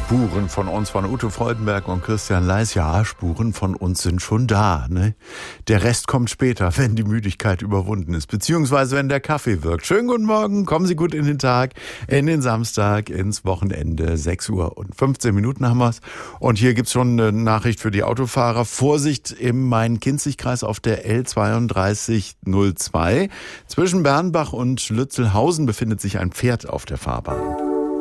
Spuren von uns, von Ute Freudenberg und Christian Leis. Ja, Spuren von uns sind schon da, ne? Der Rest kommt später, wenn die Müdigkeit überwunden ist, beziehungsweise wenn der Kaffee wirkt. Schönen guten Morgen, kommen Sie gut in den Tag, in den Samstag, ins Wochenende. 6:15 haben wir's. Und hier gibt's schon eine Nachricht für die Autofahrer. Vorsicht im Main-Kinzig-Kreis auf der L3202. Zwischen Bernbach und Lützelhausen befindet sich ein Pferd auf der Fahrbahn.